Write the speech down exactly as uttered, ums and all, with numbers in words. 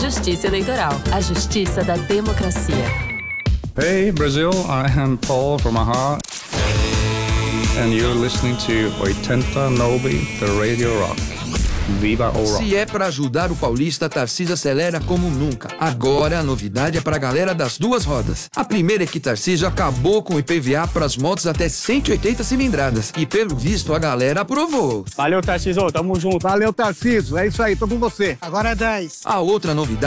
Justiça Eleitoral, a justiça da democracia. Hey Brazil, I am Paul from Aha, and you're listening to oitenta e nove, the Radio Rock. Viva o rock. Se é pra ajudar o paulista, Tarcísio acelera como nunca. Agora a novidade é pra galera das duas rodas. A primeira é que Tarcísio acabou com o I P V A pras motos até cento e oitenta cilindradas. E pelo visto a galera aprovou. Valeu, Tarcísio, tamo junto. Valeu, Tarcísio, é isso aí, tô com você. Agora é dez. A outra novidade